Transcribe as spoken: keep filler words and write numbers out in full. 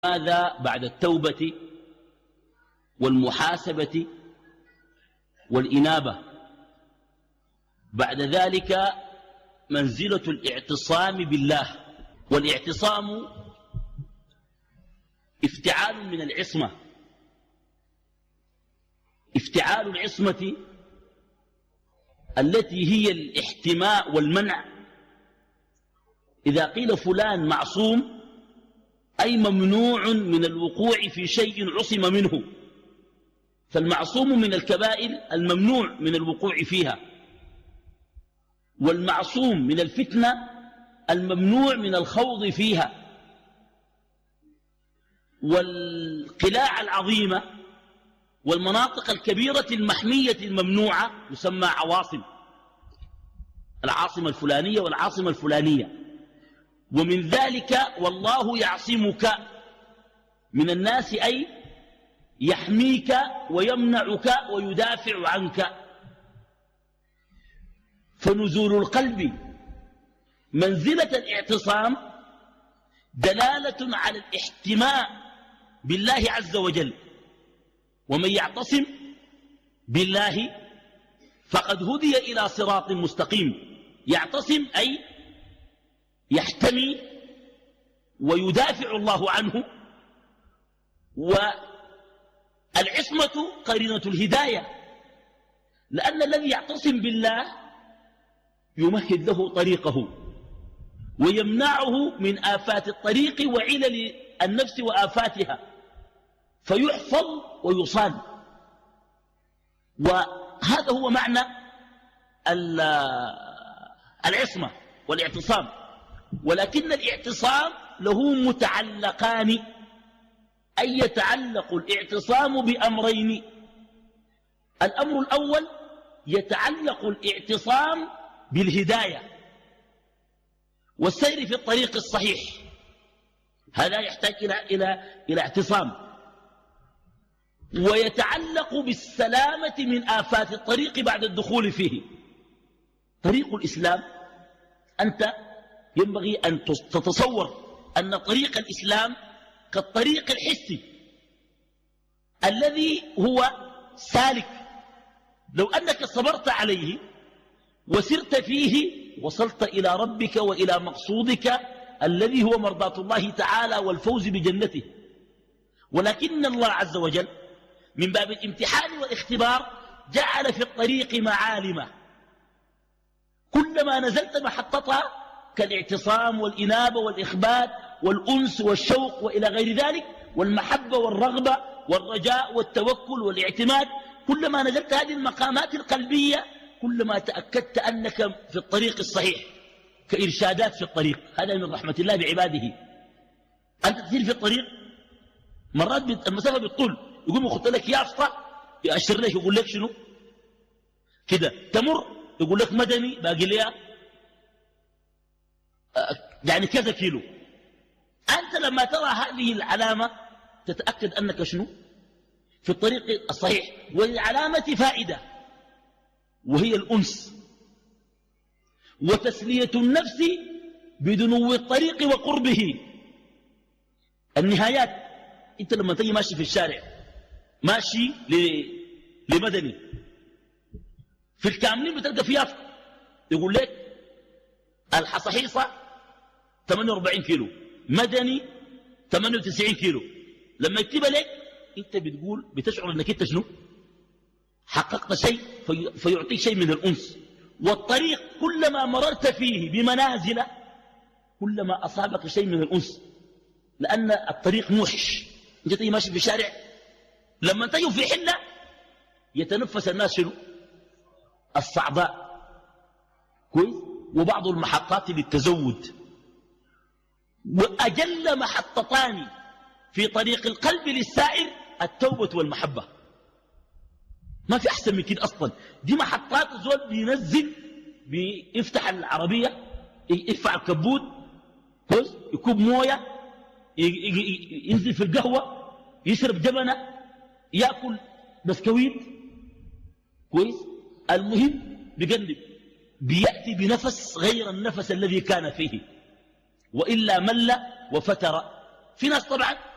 هذا بعد التوبة والمحاسبة والإنابة. بعد ذلك منزلة الاعتصام بالله، والاعتصام افتعال من العصمة. افتعال العصمة التي هي الاحتماء والمنع. إذا قيل فلان معصوم أي ممنوع من الوقوع في شيء عصم منه، فالمعصوم من الكبائر الممنوع من الوقوع فيها، والمعصوم من الفتنة الممنوع من الخوض فيها. والقلاع العظيمة والمناطق الكبيرة المحمية الممنوعة يسمى عواصم، العاصمة الفلانية والعاصمة الفلانية. ومن ذلك والله يعصمك من الناس أي يحميك ويمنعك ويدافع عنك. فنزول القلب منزلة الاعتصام دلالة على الاحتماء بالله عز وجل. ومن يعتصم بالله فقد هدي إلى صراط مستقيم. يعتصم أي يحتمي ويدافع الله عنه. والعصمة قرينة الهداية، لأن الذي يعتصم بالله يمهد له طريقه ويمنعه من آفات الطريق وعلل النفس وآفاتها، فيحفظ ويصان. وهذا هو معنى العصمة والاعتصام. ولكن الاعتصام له متعلقان، أي يتعلق الاعتصام بأمرين. الأمر الأول يتعلق الاعتصام بالهداية والسير في الطريق الصحيح، هذا يحتاج إلى, إلى, إلى اعتصام. ويتعلق بالسلامة من آفات الطريق بعد الدخول فيه. طريق الإسلام أنت ينبغي أن تتصور أن طريق الإسلام كالطريق الحسي الذي هو سالك، لو أنك صبرت عليه وسرت فيه وصلت إلى ربك وإلى مقصودك الذي هو مرضاة الله تعالى والفوز بجنته. ولكن الله عز وجل من باب الامتحان والاختبار جعل في الطريق معالم، كلما نزلت محطتها كالاعتصام والإنابة والإخبات والأنس والشوق وإلى غير ذلك، والمحبة والرغبة والرجاء والتوكل والاعتماد، كلما نزلت هذه المقامات القلبية كلما تأكدت أنك في الطريق الصحيح، كإرشادات في الطريق. هذا من رحمة الله بعباده. أنت تسير في الطريق مرات المسافة بالطول، يقوم يخط لك يافطة يأشر لك يقول لك شنو كده، تمر يقول لك مدني باقي لها يعني كذا كيلو. أنت لما ترى هذه العلامة تتأكد أنك شنو في الطريق الصحيح. والعلامة فائدة وهي الأنس وتسلية النفس بدنو الطريق وقربه. النهايات أنت لما تجي ماشي في الشارع ماشي لمدني، في الكاملين بتلقى فيها يقول لك الحصحيصة ثمانية وأربعين كيلو، مدني ثمانية وتسعين كيلو. لما يكتب لك انت بتقول بتشعر انك انت شنو حققت شيء، في فيعطيك شيء من الأنس. والطريق كلما مررت فيه بمنازل كلما أصابك شيء من الأنس، لأن الطريق موحش. انت تيجي ماشي في الشارع لما تجي في حلة يتنفس الناس شنو الصعداء كويس، وبعض المحطات للتزود. وأجل محطتان في طريق القلب للسائر التوبة والمحبة. ما في أحسن من كده أصلا. دي محطات الزول بينزل بيفتح العربية يرفع الكبوت كويس، يكوب موية، ينزل في القهوة، يشرب جبنة، يأكل بسكويت كويس. المهم بيقلب بيأتي بنفس غير النفس الذي كان فيه، وإلا مل وفتر. في ناس طبعا